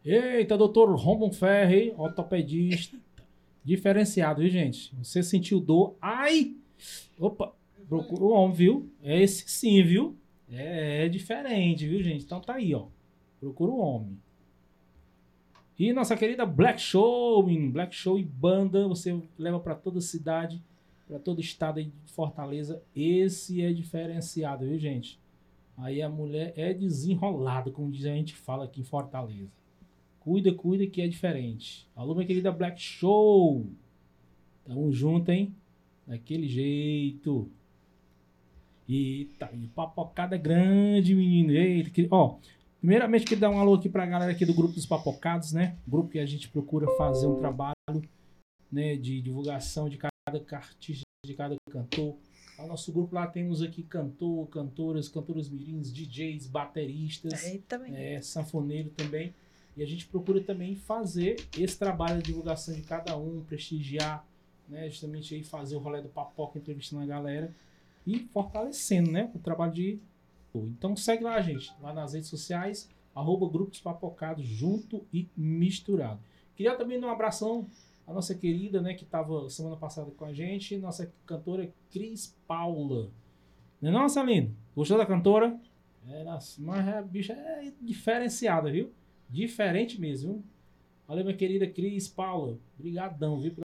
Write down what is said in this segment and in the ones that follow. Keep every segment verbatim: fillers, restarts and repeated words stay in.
Eita, doutor Romulo Ferri, ortopedista. Diferenciado, viu, gente? Você sentiu dor? Ai! Opa! Procura o homem, viu? É esse sim, viu? É, é diferente, viu, gente? Então tá aí, ó. Procura o homem. E nossa querida Black Show, menino. Black Show e banda. Você leva pra toda cidade, pra todo estado aí de Fortaleza. Esse é diferenciado, viu, gente? Aí a mulher é desenrolada, como diz a gente fala aqui em Fortaleza. Cuida, cuida que é diferente. Alô, minha querida Black Show. Tamo junto, hein? Daquele jeito. Eita, e papocada grande, menino. Eita, que... Ó, primeiramente, queria dar um alô aqui pra galera aqui do grupo dos Papocados, né? Grupo que a gente procura fazer um trabalho, né, de divulgação de cada artista, de cada cantor. O nosso grupo lá temos aqui cantor, cantoras, cantoras mirins, D Js, bateristas, é, sanfoneiro também. E a gente procura também fazer esse trabalho de divulgação de cada um, prestigiar, né, justamente aí fazer o rolê do Papoca, entrevistando a galera e fortalecendo, né, o trabalho de... Então segue lá, gente, lá nas redes sociais, arroba Grupos Papocados, junto e misturado. Queria também dar um abração à nossa querida, né, que estava semana passada com a gente, nossa cantora Cris Paula. Não é não, Celino? Gostou da cantora? É, nossa, mas a bicha é diferenciada, viu? Diferente mesmo, viu? Valeu, minha querida Cris Paula. Obrigadão, viu?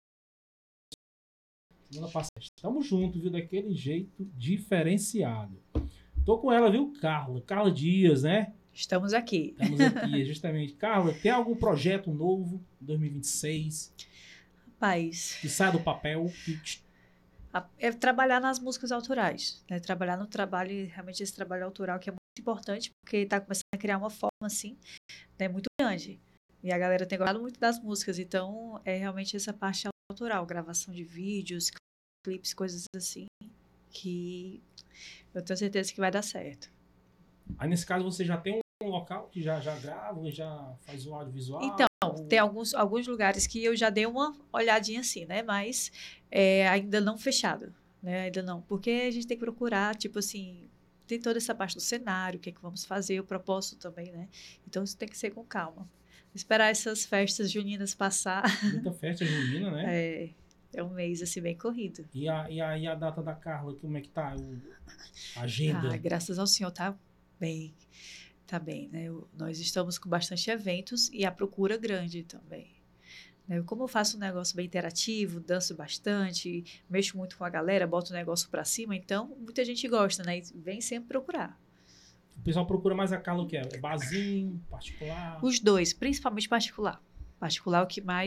Semana passada. Tamo junto, viu? Daquele jeito diferenciado. Tô com ela, viu? Carla. Carla Dias, né? Estamos aqui. Estamos aqui, justamente. Carla, tem algum projeto novo em dois mil e vinte e seis? Rapaz. Que sai do papel? É trabalhar nas músicas autorais, né? Trabalhar no trabalho, realmente esse trabalho autoral que é muito importante, porque está começando a criar uma forma assim, né, muito grande. E a galera tem gostado muito das músicas, então é realmente essa parte autoral, gravação de vídeos, clipes, coisas assim, que eu tenho certeza que vai dar certo. Aí nesse caso você já tem um local que já, já grava, já faz o audiovisual? Então, ou... tem alguns, alguns lugares que eu já dei uma olhadinha assim, né? Mas é, ainda não fechado, né? Ainda não. Porque a gente tem que procurar, tipo assim, tem toda essa parte do cenário, o que é que vamos fazer, o propósito também, né? Então, isso tem que ser com calma. Esperar essas festas juninas passar. Muita festa junina, né? É, é um mês, assim, bem corrido. E a, e a, e a data da Carla, como é que tá? O, a agenda? Ah, graças ao Senhor, tá bem... Tá bem, né? Eu, nós estamos com bastante eventos e a procura grande também. Né? Como eu faço um negócio bem interativo, danço bastante, mexo muito com a galera, boto o negócio pra cima, então muita gente gosta, né? E vem sempre procurar. O pessoal procura mais a Carla o que é? É barzinho, particular? Os dois, principalmente particular. Particular é o que mais